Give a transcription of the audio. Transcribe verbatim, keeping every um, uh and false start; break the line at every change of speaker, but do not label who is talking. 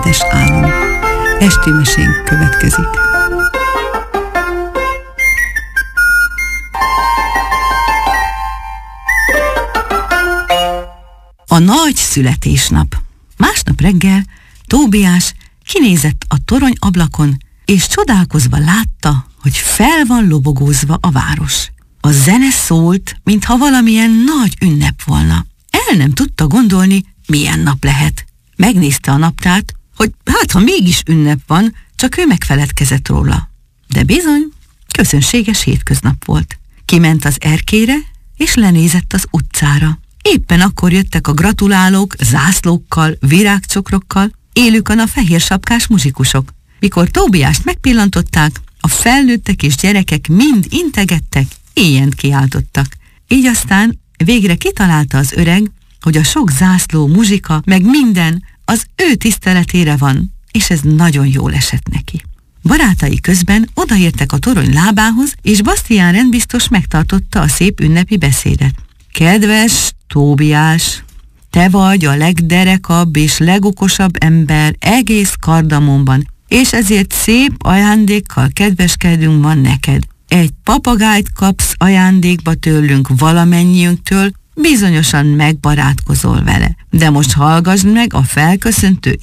csendes álom. Esti mesénk következik. A nagy születésnap. Másnap reggel Tóbiás kinézett a torony ablakon, és csodálkozva látta, hogy fel van lobogózva a város. A zene szólt, mintha valamilyen nagy ünnep volna. El nem tudta gondolni, milyen nap lehet. Megnézte a naptárt, hogy hát ha mégis ünnep van, csak ő megfeledkezett róla. De bizony, közönséges hétköznap volt. Kiment az erkére, és lenézett az utcára. Éppen akkor jöttek a gratulálók zászlókkal, virágcsokrokkal, élükön a fehér sapkás muzsikusok. Mikor Tóbiást megpillantották, a felnőttek és gyerekek mind integettek, éjjent kiáltottak. Így aztán végre kitalálta az öreg, hogy a sok zászló, muzsika, meg minden az ő tiszteletére van, és ez nagyon jól esett neki. Barátai közben odaértek a torony lábához, és Bastián rendbiztos megtartotta a szép ünnepi beszédet. Kedves Tóbiás, te vagy a legderekabb és legokosabb ember egész Kardamonban, és ezért szép ajándékkal kedveskedünk ma neked. Egy papagájt kapsz ajándékba tőlünk valamennyiünktől, bizonyosan megbarátkozol vele. De most hallgass meg a felköszöntő